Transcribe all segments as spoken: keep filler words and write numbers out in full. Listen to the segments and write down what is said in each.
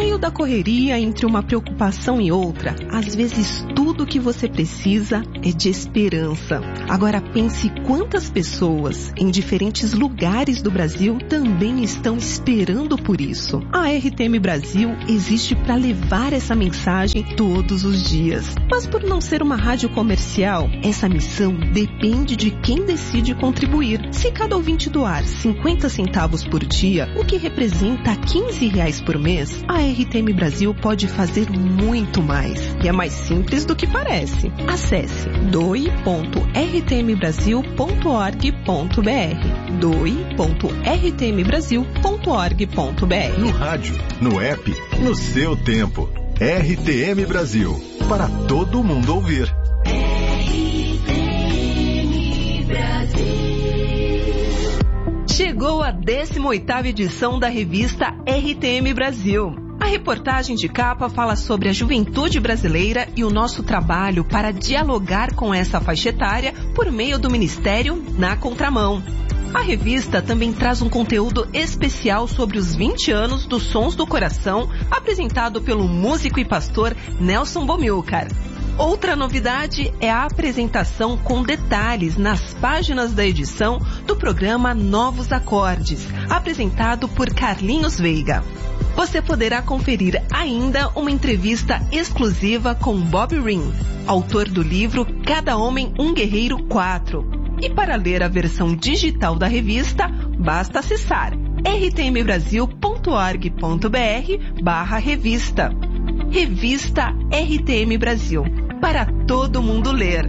meio da correria, entre uma preocupação e outra, às vezes tudo que você precisa é de esperança. Agora pense quantas pessoas em diferentes lugares do Brasil também estão esperando por isso. A R T M Brasil existe para levar essa mensagem todos os dias. Mas por não ser uma rádio comercial, essa missão depende de quem decide contribuir. Se cada ouvinte doar cinquenta centavos por dia, o que representa quinze reais por mês, a R T M Brasil pode fazer muito mais. E é mais simples do que parece. Acesse doe ponto r t m brasil ponto org ponto b r doe ponto r t m brasil ponto org ponto b r. No rádio, no app, no seu tempo. R T M Brasil, para todo mundo ouvir. R T M Brasil. Chegou a décima oitava edição da revista R T M Brasil. A reportagem de capa fala sobre a juventude brasileira e o nosso trabalho para dialogar com essa faixa etária por meio do Ministério Na Contramão. A revista também traz um conteúdo especial sobre os vinte anos dos Sons do Coração, apresentado pelo músico e pastor Nelson Bomilcar. Outra novidade é a apresentação com detalhes nas páginas da edição do programa Novos Acordes, apresentado por Carlinhos Veiga. Você poderá conferir ainda uma entrevista exclusiva com Bob Ring, autor do livro Cada Homem um Guerreiro quatro. E para ler a versão digital da revista, basta acessar r t m brasil ponto org ponto b r barra revista. Revista R T M Brasil, para todo mundo ler.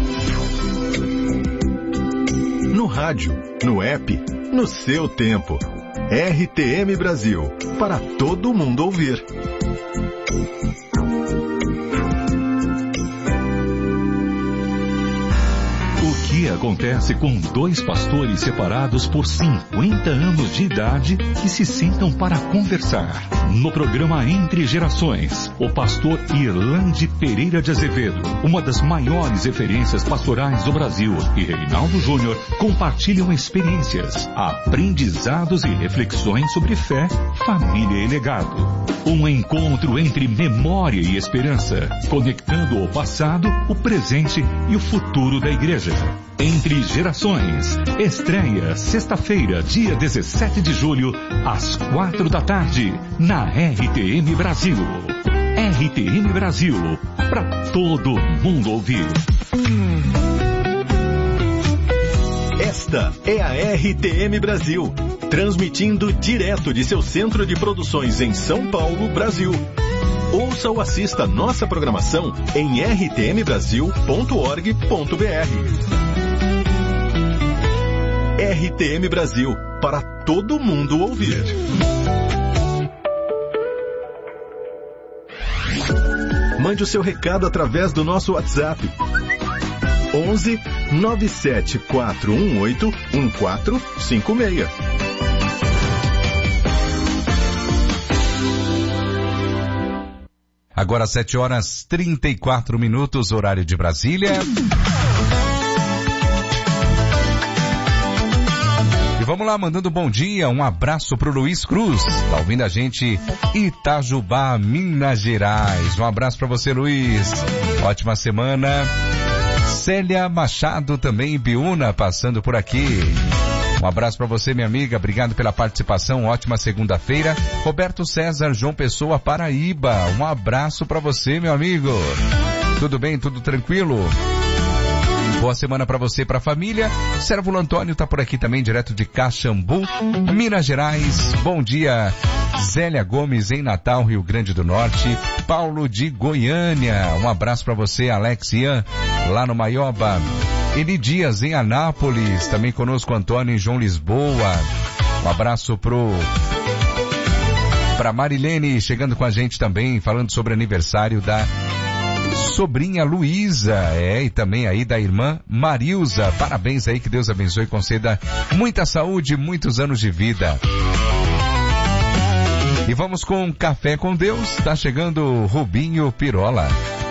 No rádio, no app, no seu tempo. R T M Brasil, para todo mundo ouvir. O que acontece com dois pastores separados por cinquenta anos de idade que se sentam para conversar? No programa Entre Gerações, o pastor Irlande Pereira de Azevedo, uma das maiores referências pastorais do Brasil, e Reinaldo Júnior compartilham experiências, aprendizados e reflexões sobre fé, família e legado. Um encontro entre memória e esperança, conectando o passado, o presente e o futuro da igreja. Entre Gerações, estreia sexta-feira, dia dezessete de julho, às quatro da tarde, na R T M Brasil. R T M Brasil, para todo mundo ouvir. Esta é a R T M Brasil, transmitindo direto de seu centro de produções em São Paulo, Brasil. Ouça ou assista nossa programação em r t m brasil ponto org ponto b r. R T M Brasil, para todo mundo ouvir. Mande o seu recado através do nosso WhatsApp. onze nove sete quatro um oito um quatro cinco seis. Agora sete horas trinta e quatro minutos, horário de Brasília. E vamos lá, mandando bom dia, um abraço pro Luiz Cruz. Tá ouvindo a gente Itajubá, Minas Gerais. Um abraço pra você, Luiz. Ótima semana. Célia Machado também em Biúna, passando por aqui. Um abraço para você, minha amiga. Obrigado pela participação. Ótima segunda-feira. Roberto César, João Pessoa, Paraíba. Um abraço para você, meu amigo. Tudo bem? Tudo tranquilo? Boa semana para você e para a família. Sérvulo Antônio tá por aqui também, direto de Caxambu, Minas Gerais. Bom dia. Zélia Gomes em Natal, Rio Grande do Norte. Paulo de Goiânia. Um abraço para você, Alex Ian, lá no Maioba. Eli Dias em Anápolis, também conosco Antônio em João Lisboa. Um abraço pro pra Marilene, chegando com a gente também, falando sobre o aniversário da sobrinha Luísa, é, e também aí da irmã Marilza. Parabéns aí, que Deus abençoe e conceda muita saúde, muitos anos de vida. E vamos com Café com Deus, tá chegando Rubinho Pirola.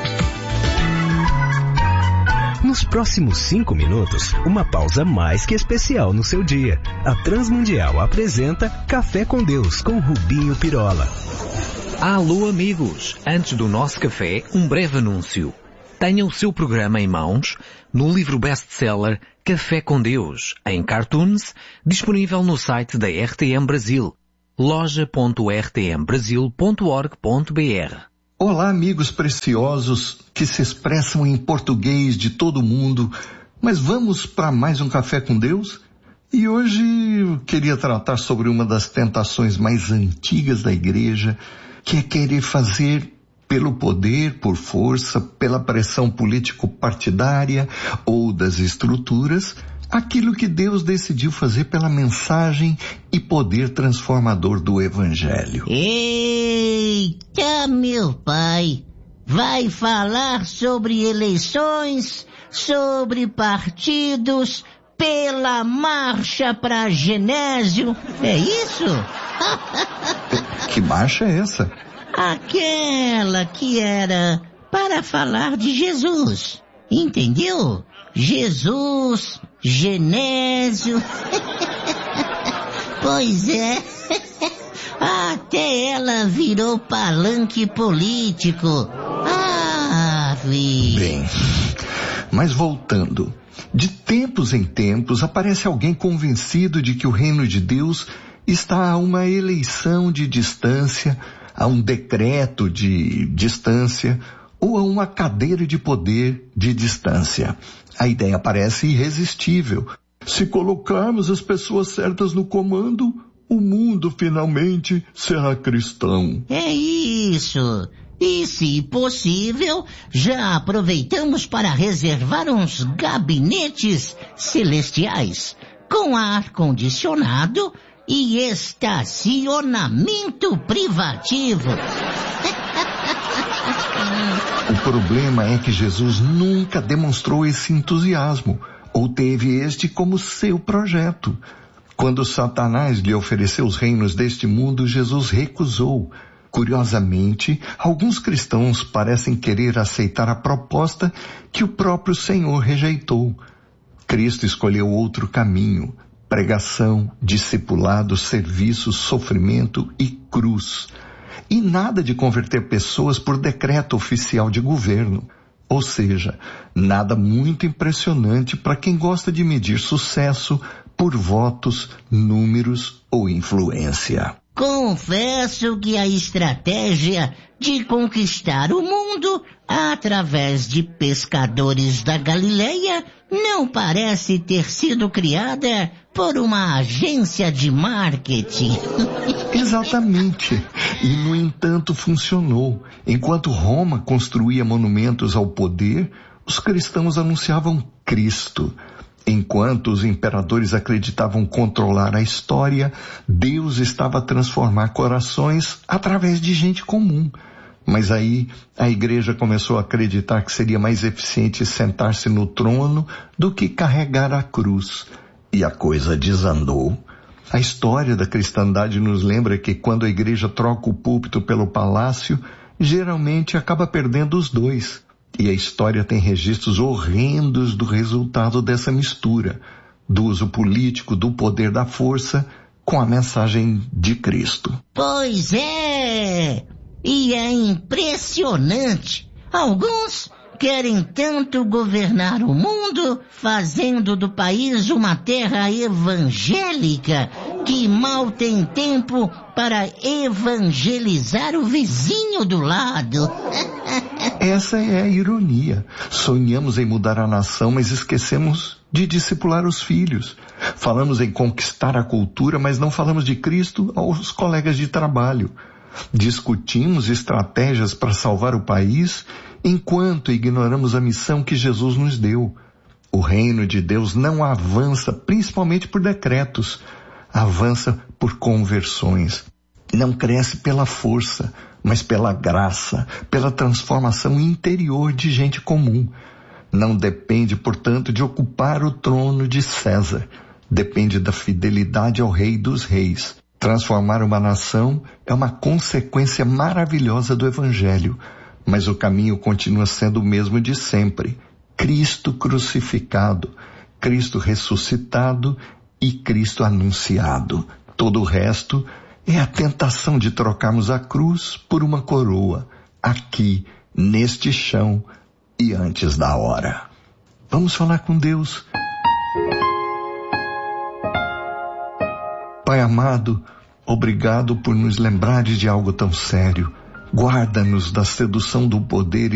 Nos próximos cinco minutos, uma pausa mais que especial no seu dia. A Transmundial apresenta Café com Deus com Rubinho Pirola. Alô, amigos! Antes do nosso café, um breve anúncio. Tenha o seu programa em mãos no livro best-seller Café com Deus, em cartoons, disponível no site da R T M Brasil, loja ponto r t m brasil ponto org ponto b r. Olá, amigos preciosos que se expressam em português de todo mundo, mas vamos para mais um Café com Deus? E hoje eu queria tratar sobre uma das tentações mais antigas da igreja, que é querer fazer pelo poder, por força, pela pressão político-partidária ou das estruturas, aquilo que Deus decidiu fazer pela mensagem e poder transformador do Evangelho. Eita, meu pai! Vai falar sobre eleições, sobre partidos, pela marcha para Genésio, é isso? Que marcha é essa? Aquela que era para falar de Jesus, entendeu? Jesus, Genésio. Pois é, até ela virou palanque político. Ah, filho. Bem, mas voltando, de tempos em tempos aparece alguém convencido de que o reino de Deus está a uma eleição de distância, a um decreto de distância ou a uma cadeira de poder de distância. A ideia parece irresistível. Se colocarmos as pessoas certas no comando, o mundo finalmente será cristão. É isso. E, se possível, já aproveitamos para reservar uns gabinetes celestiais com ar-condicionado e estacionamento privativo. O problema é que Jesus nunca demonstrou esse entusiasmo, ou teve este como seu projeto. Quando Satanás lhe ofereceu os reinos deste mundo, Jesus recusou. Curiosamente, alguns cristãos parecem querer aceitar a proposta que o próprio Senhor rejeitou. Cristo escolheu outro caminho: pregação, discipulado, serviço, sofrimento e cruz. E nada de converter pessoas por decreto oficial de governo. Ou seja, nada muito impressionante para quem gosta de medir sucesso por votos, números ou influência. Confesso que a estratégia de conquistar o mundo através de pescadores da Galileia não parece ter sido criada por uma agência de marketing. Exatamente. E, no entanto, funcionou. Enquanto Roma construía monumentos ao poder, os cristãos anunciavam Cristo. Enquanto os imperadores acreditavam controlar a história, Deus estava a transformar corações através de gente comum. Mas aí a igreja começou a acreditar que seria mais eficiente sentar-se no trono do que carregar a cruz. E a coisa desandou. A história da cristandade nos lembra que quando a igreja troca o púlpito pelo palácio, geralmente acaba perdendo os dois. E a história tem registros horrendos do resultado dessa mistura, do uso político do poder da força com a mensagem de Cristo. Pois é! E é impressionante. Alguns querem tanto governar o mundo, fazendo do país uma terra evangélica, que mal tem tempo para evangelizar o vizinho do lado. Essa é a ironia. Sonhamos em mudar a nação, mas esquecemos de discipular os filhos. Falamos em conquistar a cultura, mas não falamos de Cristo aos colegas de trabalho. Discutimos estratégias para salvar o país, enquanto ignoramos a missão que Jesus nos deu. O reino de Deus não avança principalmente por decretos, avança por conversões. Não cresce pela força, mas pela graça, pela transformação interior de gente comum. Não depende, portanto, de ocupar o trono de César. Depende da fidelidade ao Rei dos Reis. Transformar uma nação é uma consequência maravilhosa do Evangelho, mas o caminho continua sendo o mesmo de sempre. Cristo crucificado, Cristo ressuscitado e Cristo anunciado. Todo o resto é a tentação de trocarmos a cruz por uma coroa, aqui, neste chão e antes da hora. Vamos falar com Deus. Pai amado, obrigado por nos lembrares de algo tão sério. Guarda-nos da sedução do poder e